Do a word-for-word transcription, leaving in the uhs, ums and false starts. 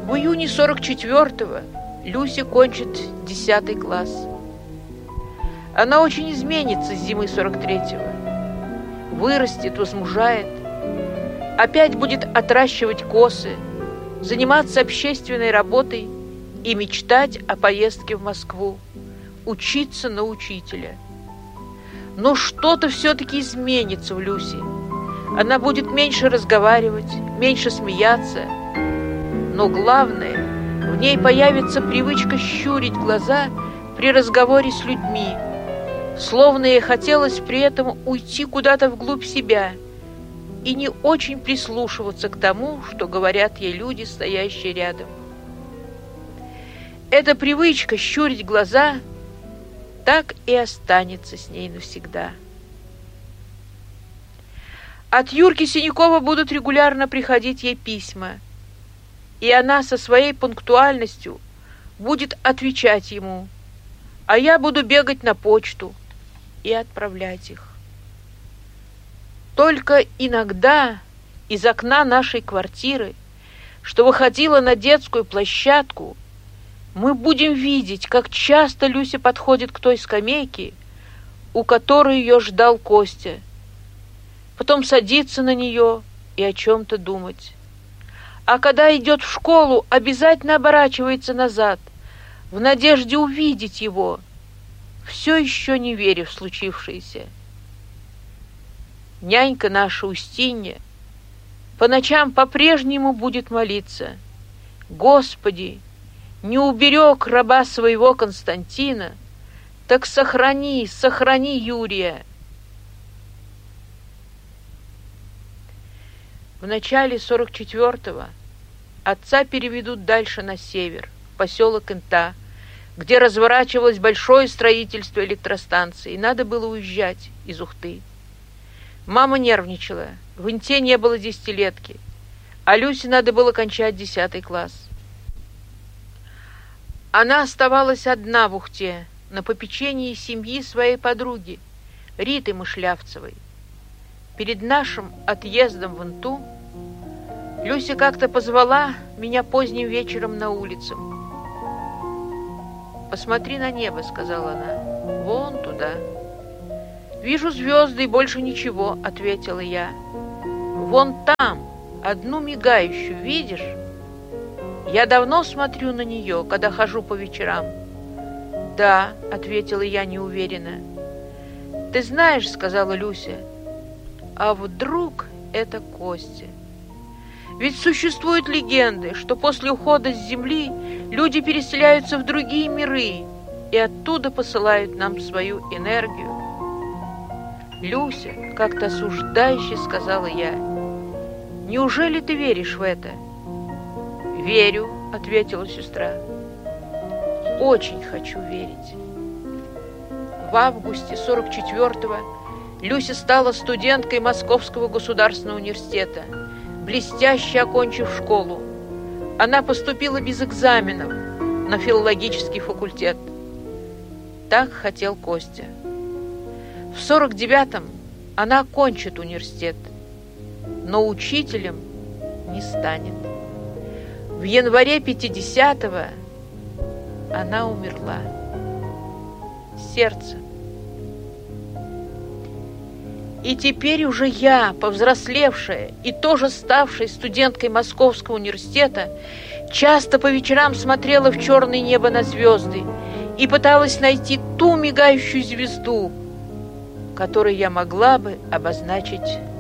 В июне сорок четвертого Люся кончит десятый класс. Она очень изменится с зимы сорок третьего. Вырастет, возмужает, опять будет отращивать косы, заниматься общественной работой и мечтать о поездке в Москву, учиться на учителя. Но что-то все-таки изменится в Люсе. Она будет меньше разговаривать, меньше смеяться. Но главное, в ней появится привычка щурить глаза при разговоре с людьми, словно ей хотелось при этом уйти куда-то вглубь себя и не очень прислушиваться к тому, что говорят ей люди, стоящие рядом. Эта привычка щурить глаза так и останется с ней навсегда. От Юрки Синякова будут регулярно приходить ей письма, и она со своей пунктуальностью будет отвечать ему, а я буду бегать на почту и отправлять их. Только иногда из окна нашей квартиры, что выходила на детскую площадку, мы будем видеть, как часто Люся подходит к той скамейке, у которой ее ждал Костя, потом садится на нее и о чем-то думать. А когда идет в школу, обязательно оборачивается назад, в надежде увидеть его, все еще не веря в случившееся. Нянька наша Устинья по ночам по-прежнему будет молиться: «Господи, не уберег раба своего Константина, так сохрани, сохрани Юрия». В начале сорок четвертого отца переведут дальше на север, в поселок Инта, где разворачивалось большое строительство электростанции, и надо было уезжать из Ухты. Мама нервничала, в Инте не было десятилетки, а Люсе надо было кончать десятый класс. Она оставалась одна в Ухте, на попечении семьи своей подруги, Риты Мышлявцевой. Перед нашим отъездом в Инту Люся как-то позвала меня поздним вечером на улицу. «Посмотри на небо», — сказала она, — «вон туда». «Вижу звезды и больше ничего», — ответила я. «Вон там, одну мигающую, видишь? Я давно смотрю на нее, когда хожу по вечерам». «Да», — ответила я неуверенно. «Ты знаешь», — сказала Люся, — «а вдруг это Костя? Ведь существуют легенды, что после ухода с Земли люди переселяются в другие миры и оттуда посылают нам свою энергию». «Люся», — как-то осуждающе сказала я, — «неужели ты веришь в это?» «Верю», — ответила сестра. «Очень хочу верить». В августе сорок четвертого Люся стала студенткой Московского государственного университета, блестяще окончив школу. Она поступила без экзаменов на филологический факультет. Так хотел Костя. В сорок девятом она окончит университет, но учителем не станет. В январе пятидесятого она умерла. Сердце. И теперь уже я, повзрослевшая и тоже ставшая студенткой Московского университета, часто по вечерам смотрела в черное небо на звезды и пыталась найти ту мигающую звезду, которой я могла бы обозначить